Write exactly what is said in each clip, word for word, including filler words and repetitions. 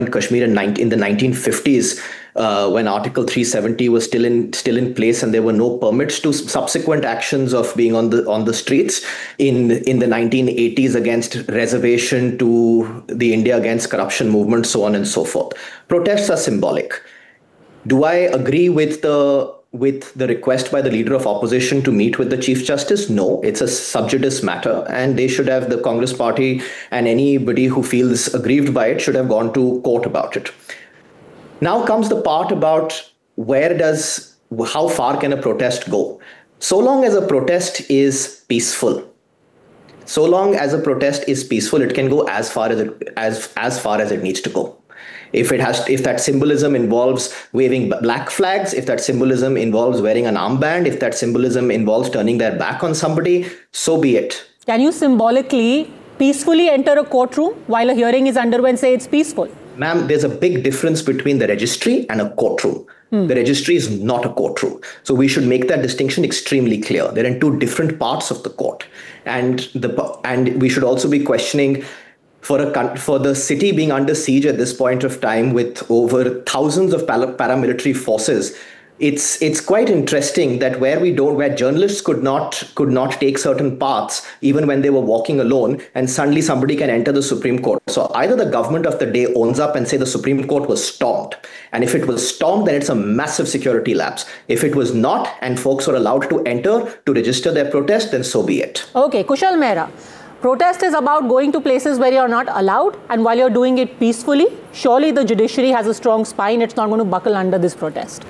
Kashmir in, in the nineteen fifties, uh, when Article three seventy was still in still in place, and there were no permits to subsequent actions of being on the on the streets. In in the nineteen eighties, against reservation to the India Against Corruption movement, so on and so forth. Protests are symbolic. Do I agree with the with the request by the leader of opposition to meet with the Chief Justice? No, it's a sub judice matter, and they should have, the Congress party and anybody who feels aggrieved by it should have gone to court about it. Now comes the part about where does, how far can a protest go? So long as a protest is peaceful, so long as a protest is peaceful, it can go as far as it, as, as far as it needs to go. If it has, if that symbolism involves waving black flags, if that symbolism involves wearing an armband, if that symbolism involves turning their back on somebody, so be it. Can you symbolically, peacefully enter a courtroom while a hearing is underway and say it's peaceful? Ma'am, there's a big difference between the registry and a courtroom. Hmm. The registry is not a courtroom. So we should make that distinction extremely clear. They're in two different parts of the court. And the and we should also be questioning, for a for the city being under siege at this point of time with over thousands of paramilitary forces, it's it's quite interesting that where we don't where journalists could not could not take certain paths even when they were walking alone, and suddenly somebody can enter the Supreme Court. So either the government of the day owns up and say the Supreme Court was stormed, and if it was stormed, then it's a massive security lapse. If it was not, and folks were allowed to enter to register their protest, then so be it. Okay, Kushal Mehra. Protest is about going to places where you're not allowed, and while you're doing it peacefully, surely the judiciary has a strong spine. It's not going to buckle under this protest.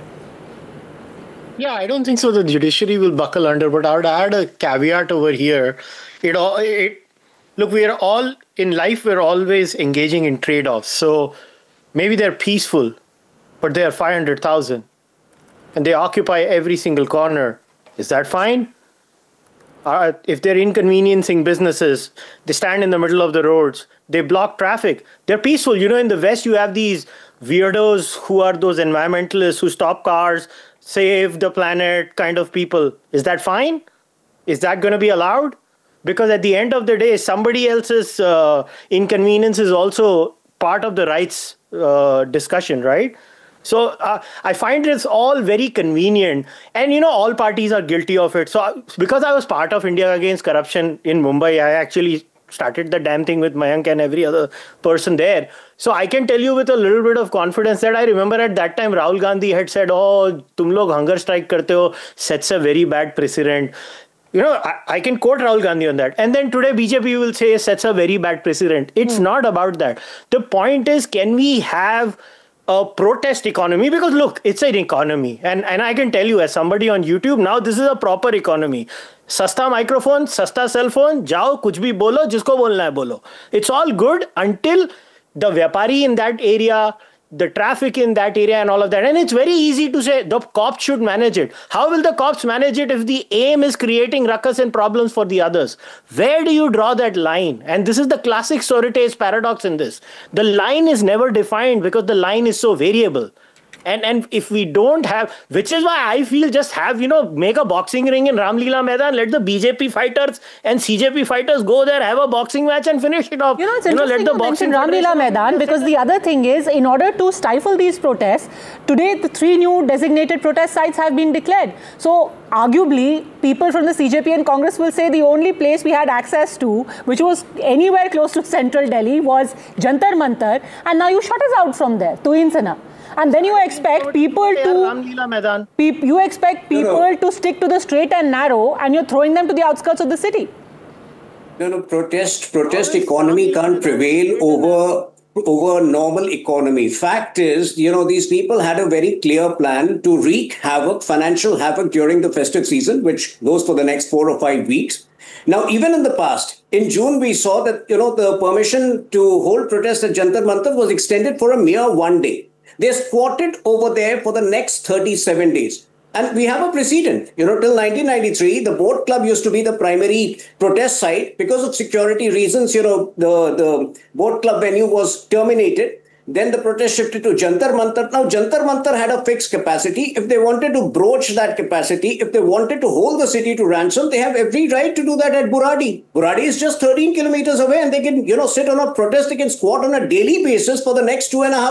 Yeah, I don't think so. The judiciary will buckle under, but I would add a caveat over here. It all, it, look, we are all in life, we're always engaging in trade-offs. So maybe they're peaceful, but they are five hundred thousand and they occupy every single corner. Is that fine? Uh, if they're inconveniencing businesses, they stand in the middle of the roads, they block traffic, they're peaceful. You know, in the West, you have these weirdos who are those environmentalists who stop cars, save the planet kind of people. Is that fine? Is that going to be allowed? Because at the end of the day, somebody else's uh, inconvenience is also part of the rights uh, discussion, right? So uh, I find it's all very convenient, and you know, all parties are guilty of it. So because I was part of India Against Corruption in Mumbai, I actually started the damn thing with Mayank and every other person there. So I can tell you with a little bit of confidence that I remember at that time Rahul Gandhi had said, "Oh, tum log hunger strike karte ho, sets a very bad precedent." You know, I, I can quote Rahul Gandhi on that. And then today B J P will say sets a very bad precedent. It's hmm. not about that. The point is, can we have a protest economy? Because look, it's an economy. And, and I can tell you as somebody on YouTube, now this is a proper economy. Sasta microphone, sasta cell phone, jao, kuch bhi bolo, jisko bolna hai bolo. It's all good until the vyapari in that area, the traffic in that area and all of that. And it's very easy to say the cops should manage it. How will the cops manage it if the aim is creating ruckus and problems for the others? Where do you draw that line? And this is the classic Sorites paradox in this. The line is never defined because the line is so variable. And and if we don't have, which is why I feel just have, you know, make a boxing ring in Ramlila Maidan, let the B J P fighters and C J P fighters go there, have a boxing match and finish it off. You know, it's you interesting know, let the you mentioned Ramlila Maidan, because the other thing is, in order to stifle these protests, today the three new designated protest sites have been declared. So arguably, people from the C J P and Congress will say the only place we had access to, which was anywhere close to central Delhi, was Jantar Mantar, and now you shut us out from there, Tuhin Sinha. And then you expect people to peop, you expect people no, no. to stick to the straight and narrow, and you're throwing them to the outskirts of the city. No, no, protest, protest economy can't prevail over over normal economy. Fact is, you know, these people had a very clear plan to wreak havoc, financial havoc during the festive season, which goes for the next four or five weeks. Now, even in the past, in June, we saw that, you know, the permission to hold protests at Jantar Mantar was extended for a mere one day. They're squatted over there for the next thirty-seven days. And we have a precedent. You know, till nineteen ninety-three, the boat club used to be the primary protest site. Because of security reasons, you know, the, the boat club venue was terminated. Then the protest shifted to Jantar Mantar. Now, Jantar Mantar had a fixed capacity. If they wanted to broach that capacity, if they wanted to hold the city to ransom, they have every right to do that at Buradi. Buradi is just thirteen kilometers away, and they can, you know, sit on a protest. They can squat on a daily basis for the next two and a half